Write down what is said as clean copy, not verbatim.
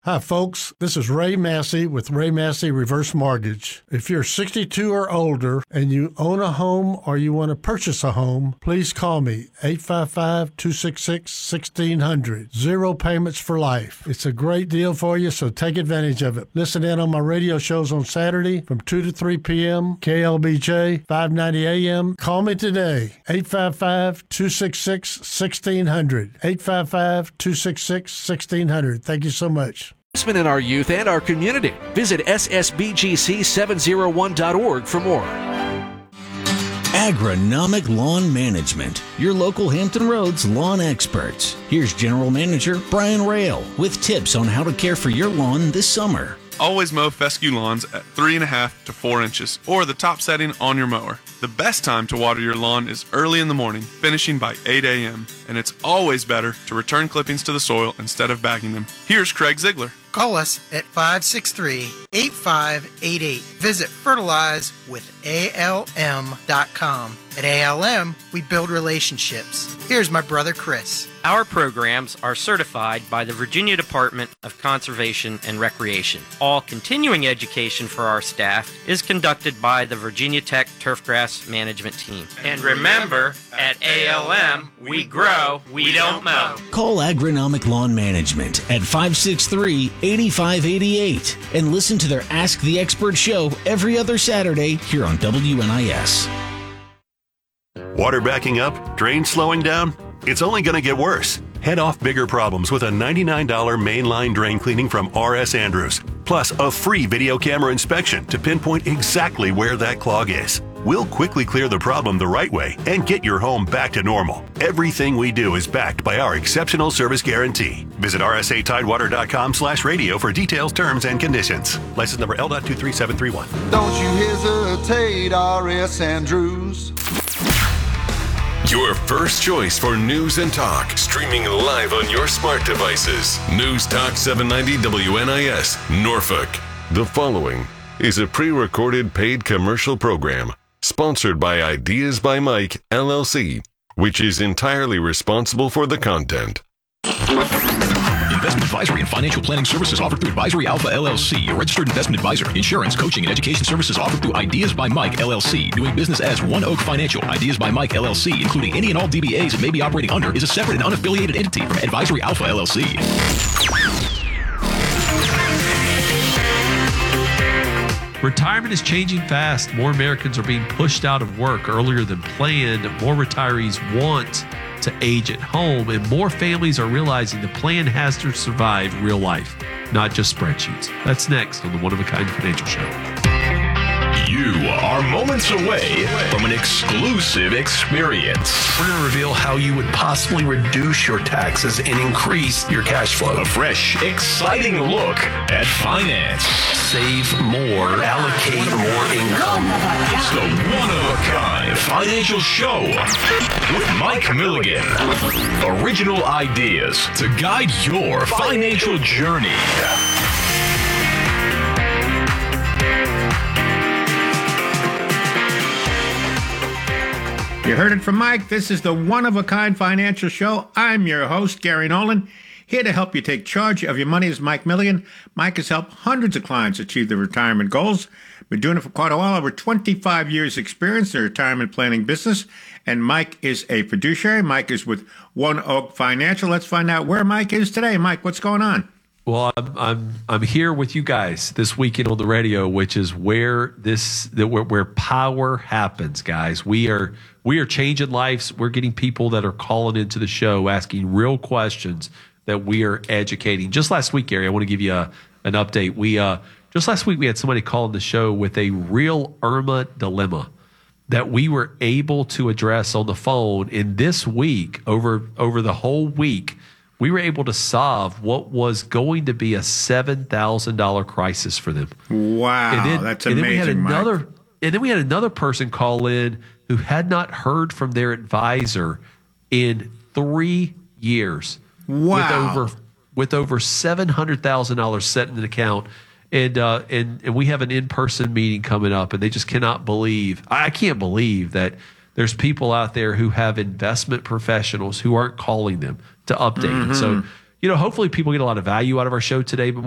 Hi, folks. This is Ray Massey with Ray Massey Reverse Mortgage. If you're 62 or older and you own a home or you want to purchase a home, please call me, 855-266-1600. Zero payments for life. It's a great deal for you, so take advantage of it. Listen in on my radio shows on Saturday from 2 to 3 p.m., KLBJ, 590 a.m. Call me today, 855-266-1600. 855-266-1600. Thank you so much. In our youth and our community. Visit ssbgc701.org for more. Agronomic Lawn Management, your local Hampton Roads lawn experts. Here's General Manager Brian Rail with tips on how to care for your lawn this summer. Always mow fescue lawns at 3.5 to 4 inches or the top setting on your mower. The best time to water your lawn is early in the morning, finishing by 8 a.m. And it's always better to return clippings to the soil instead of bagging them. Here's Craig Ziegler. Call us at 563-8588. Visit fertilizewithalm.com. At ALM, we build relationships. Here's my brother Chris. Our programs are certified by the Virginia Department of Conservation and Recreation. All continuing education for our staff is conducted by the Virginia Tech Turfgrass Management Team. And remember, at ALM, we grow, we don't mow. Call Agronomic Lawn Management at 563-8588 and listen to their Ask the Expert show every other Saturday here on WNIS. Water backing up? Drains slowing down? It's only going to get worse. Head off bigger problems with a $99 mainline drain cleaning from R.S. Andrews, plus a free video camera inspection to pinpoint exactly where that clog is. We'll quickly clear the problem the right way and get your home back to normal. Everything we do is backed by our exceptional service guarantee. Visit rsatidewater.com/radio for details, terms, and conditions. License number L.23731. Don't you hesitate, R.S. Andrews. Your first choice for news and talk, streaming live on your smart devices. News Talk 790 WNIS, Norfolk. The following is a pre-recorded paid commercial program sponsored by Ideas by Mike, LLC, which is entirely responsible for the content. Investment advisory and financial planning services offered through Advisory Alpha LLC, a registered investment advisor. Insurance, coaching, and education services offered through Ideas by Mike LLC. Doing business as One Oak Financial. Ideas by Mike LLC, including any and all DBAs it may be operating under, is a separate and unaffiliated entity from Advisory Alpha LLC. Retirement is changing fast. More Americans are being pushed out of work earlier than planned. More retirees want to age at home, and more families are realizing the plan has to survive real life, not just spreadsheets. That's next on the One of a Kind Financial Show. You are moments away from an exclusive experience. We're going to reveal how you would possibly reduce your taxes and increase your cash flow. A fresh, exciting look at finance. Save more, allocate more income. It's the one-of-a-kind financial show with Mike Milligan. Original ideas to guide your financial journey. You heard it from Mike. This is the one-of-a-kind financial show. I'm your host, Gary Nolan. Here to help you take charge of your money is Mike Milligan. Mike has helped hundreds of clients achieve their retirement goals. Been doing it for quite a while, over 25 years experience in the retirement planning business. And Mike is a fiduciary. Mike is with One Oak Financial. Let's find out where Mike is today. Mike, what's going on? Well, I'm here with you guys this weekend on the radio, which is where power happens, guys. We are changing lives. We're getting people that are calling into the show asking real questions that we are educating. Just last week, Gary, I want to give you an update. Just last week we had somebody call in the show with a real Irma dilemma that we were able to address on the phone. And this week, over the whole week, we were able to solve what was going to be a $7,000 crisis for them. Wow, that's amazing, and then we had another person call in who had not heard from their advisor in 3 years. Wow. With over $700,000 set in an account. And we have an in-person meeting coming up, and they just cannot believe. I can't believe that there's people out there who have investment professionals who aren't calling them to update. Mm-hmm. So, hopefully people get a lot of value out of our show today. But